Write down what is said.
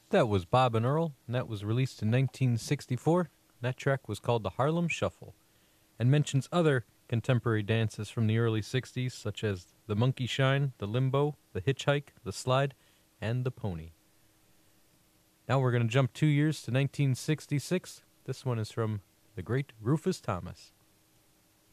That was Bob and Earl, and that was released in 1964. That track was called the Harlem Shuffle, and mentions other contemporary dances from the early 60s, such as the monkey shine, the limbo, the hitchhike, the slide, and the pony. Now we're going to jump 2 years to 1966. This one is from the great Rufus Thomas.